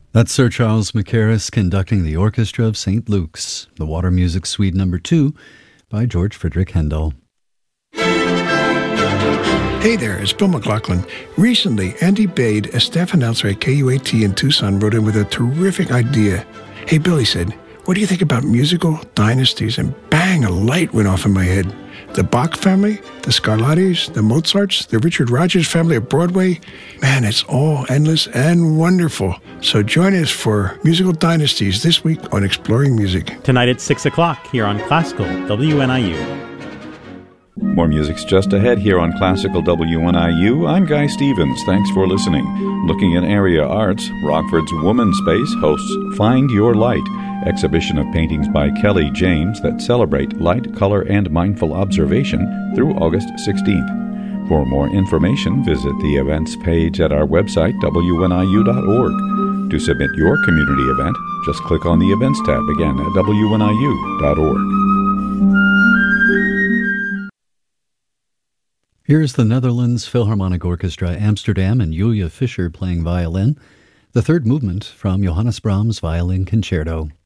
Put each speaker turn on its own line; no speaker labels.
That's Sir Charles Mackerras conducting the Orchestra of St. Luke's, the Water Music Suite No. 2 by George Friedrich Handel.
Hey there, it's Bill McLaughlin. Recently, Andy Bade, a staff announcer at KUAT in Tucson, wrote in with a terrific idea. Hey, Bill, he said, what do you think about musical dynasties? And bang, a light went off in my head. The Bach family, the Scarlattis, the Mozarts, the Richard Rodgers family at Broadway. Man, it's all endless and wonderful. So join us for Musical Dynasties this week on Exploring Music.
Tonight at 6 o'clock here on Classical WNIU.
More music's just ahead here on Classical WNIU. I'm Guy Stevens. Thanks for listening. Looking at area arts, Rockford's Woman Space hosts Find Your Light, exhibition of paintings by Kelly James that celebrate light, color, and mindful observation through August 16th. For more information, visit the events page at our website, wniu.org. To submit your community event, just click on the Events tab again at wniu.org.
Here's the Netherlands Philharmonic Orchestra Amsterdam and Julia Fischer playing violin, the third movement from Johannes Brahms' Violin Concerto.